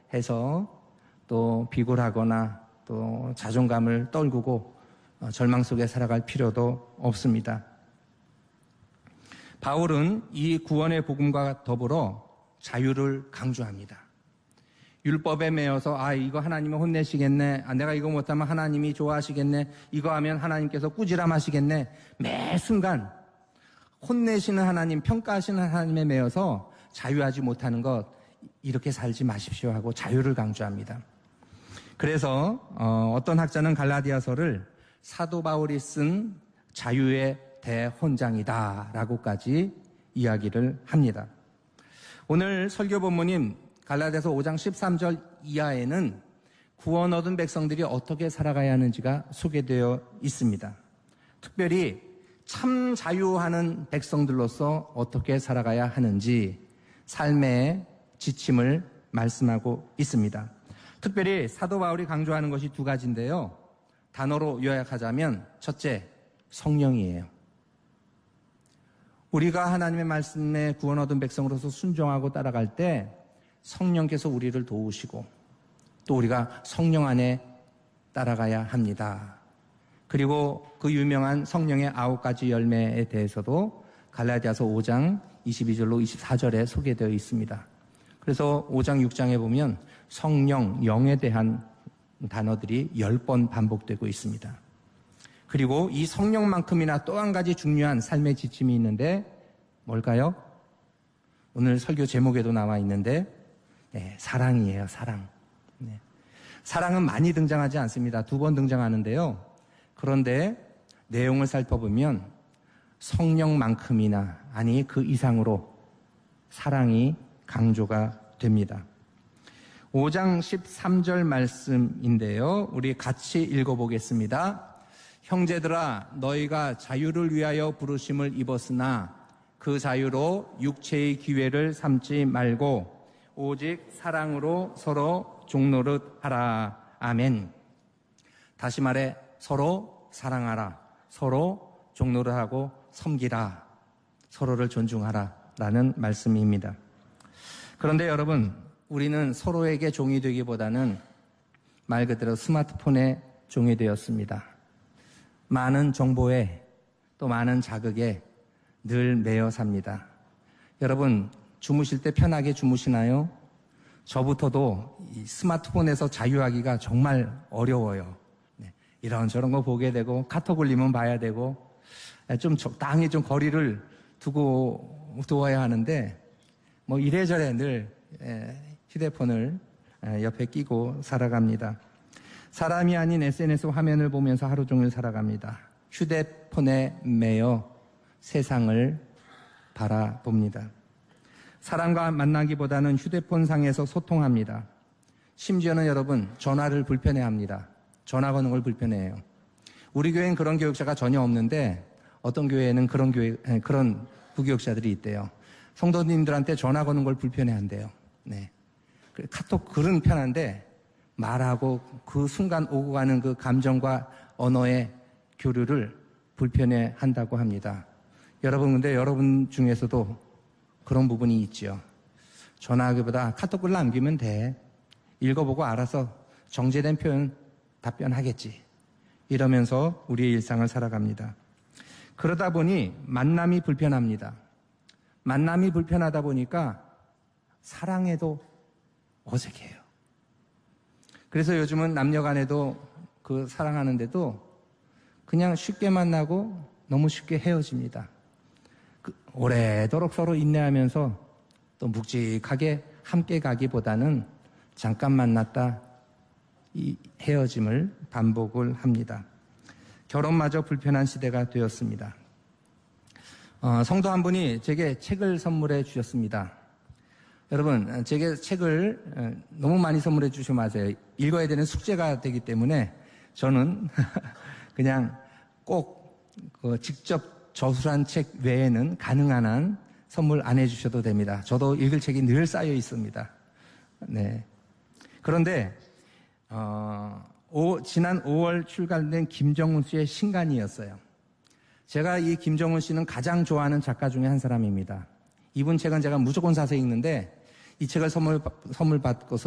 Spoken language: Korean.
해서 또 비굴하거나 또 자존감을 떨구고 절망 속에 살아갈 필요도 없습니다. 바울은 이 구원의 복음과 더불어 자유를 강조합니다. 율법에 매여서 이거 하나님이 혼내시겠네, 내가 이거 못하면 하나님이 좋아하시겠네, 이거 하면 하나님께서 꾸지람하시겠네, 매 순간 혼내시는 하나님, 평가하시는 하나님에 매여서 자유하지 못하는 것, 이렇게 살지 마십시오 하고 자유를 강조합니다. 그래서 어떤 학자는 갈라디아서를 사도 바울이 쓴 자유의 대혼장이다라고까지 이야기를 합니다. 오늘 설교 본문인 갈라디아서 5장 13절 이하에는 구원 얻은 백성들이 어떻게 살아가야 하는지가 소개되어 있습니다. 특별히 참 자유하는 백성들로서 어떻게 살아가야 하는지 삶의 지침을 말씀하고 있습니다. 특별히 사도 바울이 강조하는 것이 두 가지인데요. 단어로 요약하자면 첫째, 성령이에요. 우리가 하나님의 말씀에 구원 얻은 백성으로서 순종하고 따라갈 때 성령께서 우리를 도우시고 또 우리가 성령 안에 따라가야 합니다. 그리고 그 유명한 성령의 9가지 열매에 대해서도 갈라디아서 5장 22절로 24절에 소개되어 있습니다. 그래서 5장 6장에 보면 성령, 영에 대한 단어들이 10번 반복되고 있습니다. 그리고 이 성령만큼이나 또 한 가지 중요한 삶의 지침이 있는데 뭘까요? 오늘 설교 제목에도 나와 있는데 사랑이에요. 사랑. 사랑은 많이 등장하지 않습니다. 2번 등장하는데요. 그런데 내용을 살펴보면 성령만큼이나 아니 그 이상으로 사랑이 강조가 됩니다. 5장 13절 말씀인데요. 우리 같이 읽어보겠습니다. 형제들아, 너희가 자유를 위하여 부르심을 입었으나 그 자유로 육체의 기회를 삼지 말고 오직 사랑으로 서로 종노릇하라. 아멘. 다시 말해 서로 사랑하라. 서로 종노릇하고 섬기라. 서로를 존중하라. 라는 말씀입니다. 그런데 여러분, 우리는 서로에게 종이 되기보다는 말 그대로 스마트폰에 종이 되었습니다. 많은 정보에 또 많은 자극에 늘 매여 삽니다. 여러분, 주무실 때 편하게 주무시나요? 저부터도 이 스마트폰에서 자유하기가 정말 어려워요. 이런저런 거 보게 되고 카톡 올리면 봐야 되고 좀 적당히 좀 거리를 두어야 하는데 뭐 이래저래 늘 휴대폰을 옆에 끼고 살아갑니다. 사람이 아닌 SNS 화면을 보면서 하루 종일 살아갑니다. 휴대폰에 매여 세상을 바라봅니다. 사람과 만나기보다는 휴대폰상에서 소통합니다. 심지어는 여러분 전화를 불편해합니다. 전화 거는 걸 불편해해요. 우리 교회는 그런 교육자가 전혀 없는데 어떤 교회에는 그런 부교육자들이 있대요. 성도님들한테 전화 거는 걸 불편해한대요. 카톡 글은 편한데 말하고 그 순간 오고 가는 그 감정과 언어의 교류를 불편해한다고 합니다. 여러분, 근데 여러분 중에서도 그런 부분이 있죠. 전화하기보다 카톡 글 남기면 돼. 읽어보고 알아서 정제된 표현 답변하겠지. 이러면서 우리의 일상을 살아갑니다. 그러다 보니 만남이 불편합니다. 만남이 불편하다 보니까 사랑해도 어색해요. 그래서 요즘은 남녀 간에도 그 사랑하는데도 그냥 쉽게 만나고 너무 쉽게 헤어집니다. 오래도록 서로 인내하면서 또 묵직하게 함께 가기보다는 잠깐 만났다 이 헤어짐을 반복을 합니다. 결혼마저 불편한 시대가 되었습니다. 성도 한 분이 제게 책을 선물해 주셨습니다. 여러분, 제게 책을 너무 많이 선물해 주시면 마세요. 읽어야 되는 숙제가 되기 때문에 저는 그냥 꼭 직접 저술한 책 외에는 가능한 한 선물 안 해주셔도 됩니다. 저도 읽을 책이 늘 쌓여 있습니다. 그런데 지난 5월 출간된 김정훈 씨의 신간이었어요. 제가 이 김정훈 씨는 가장 좋아하는 작가 중에 한 사람입니다. 이분 책은 제가 무조건 사서 읽는데 이 책을 선물 받고서